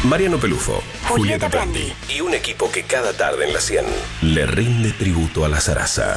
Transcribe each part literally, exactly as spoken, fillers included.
Mariano Pelufo, Julieta Julieta Prandi Prandi y un equipo que cada tarde en la cien le rinde tributo a la zaraza.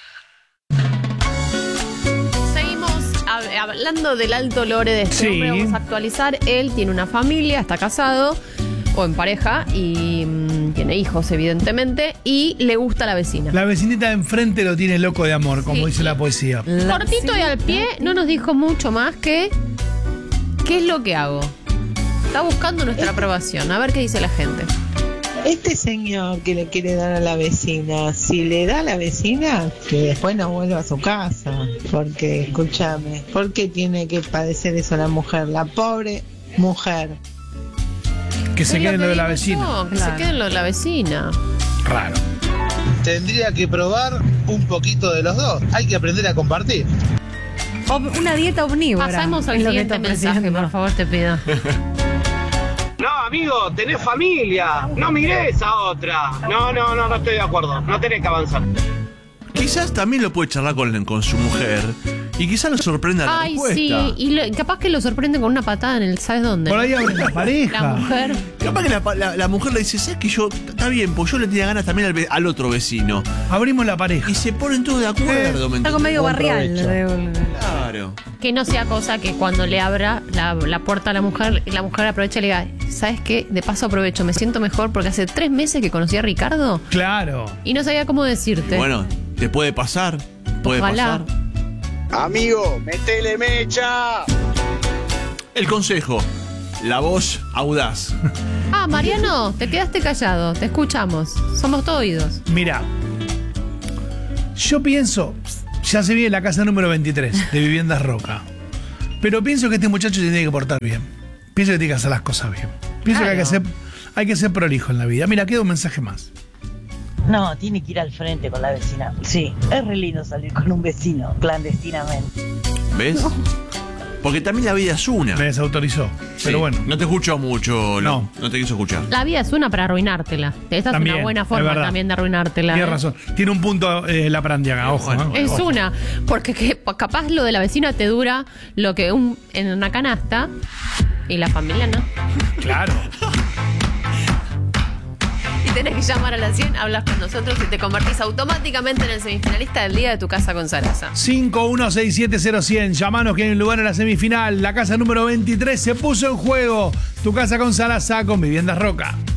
Seguimos hab- hablando del alto lore de este Sí. hombre. Vamos a actualizar. Él tiene una familia, está casado o en pareja y mm, tiene hijos, evidentemente, y le gusta la vecina. La vecinita de enfrente lo tiene loco de amor, como Sí. dice la poesía. La Cortito y al pie, no nos dijo mucho más que ¿qué es lo que hago? Está buscando nuestra aprobación. A ver qué dice la gente. Este señor que le quiere dar a la vecina, si le da a la vecina, que después no vuelva a su casa. Porque, escúchame, ¿por qué tiene que padecer eso la mujer? La pobre mujer. Que se Es quede en lo que de la digo vecina. yo, que Claro. se quede en lo de la vecina. Raro. Tendría que probar un poquito de los dos. Hay que aprender a compartir. Ob- una dieta omnívora. Pasamos al es lo que siguiente está mensaje, ofreciendo. por favor, te pido. No, amigo, tenés familia. No mires a otra. No, no, no, no estoy de acuerdo. No tenés que avanzar. Quizás también lo puede charlar con, con su mujer y quizás lo sorprenda la Ay, respuesta. sí, y lo- capaz que lo sorprenden con una patada en el, ¿sabes dónde? Por ahí abre la pareja. La mujer. Capaz que la, la- la mujer le dice, ¿sabes que yo, está bien, pues yo le tenía ganas también al, ve- al otro vecino? Abrimos la pareja. Y se ponen todos de acuerdo, ¿me Algo entendés? medio Buen barrial. provecho. de- Claro. Que no sea cosa que cuando le abra la, la puerta a la mujer, la mujer aprovecha y le diga, ¿sabes qué? De paso aprovecho, me siento mejor porque hace tres meses que conocí a Ricardo Claro. y no sabía cómo decirte. Bueno, te puede pasar. Puede Ojalá. pasar. Amigo, metele mecha. El consejo. La voz audaz. Ah, Mariano, te quedaste callado, te escuchamos. Somos todos oídos. Mira, yo pienso, ya se viene la casa número veintitrés de Viviendas Roca, pero pienso que este muchacho se tiene que portar bien. Pienso que tiene que hacer las cosas bien. Pienso que hay que, ser, hay que ser prolijo en la vida. Mira, queda un mensaje más. No, tiene que ir al frente con la vecina. Sí, es re lindo salir con un vecino clandestinamente. ¿Ves? Porque también la vida es una. Me desautorizó. Sí. Pero bueno. No te escucho mucho. No. No. No te quiso escuchar. La vida es una para arruinártela. Esta También, es una buena es forma verdad. también de arruinártela. Tienes ¿eh? razón. Tiene un punto eh, la prandiaga, ojo. Bueno, ¿eh? Es Ojo. una, porque que, capaz lo de la vecina te dura lo que un en una canasta y la familia no. Claro. Y tenés que llamar a la cien, hablas con nosotros y te convertís automáticamente en el semifinalista del día de tu casa con Sarasa. cinco uno seis siete cero cien. Llamanos que hay un lugar en la semifinal. La casa número veintitrés se puso en juego. Tu casa con Sarasa con Viviendas Roca.